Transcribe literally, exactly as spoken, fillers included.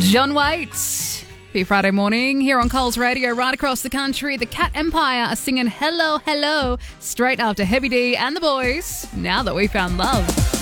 John Waits. For your Friday morning here on Coles Radio right across the country. The Cat Empire are singing Hello, Hello straight after Heavy D and the Boys. Now that we found love.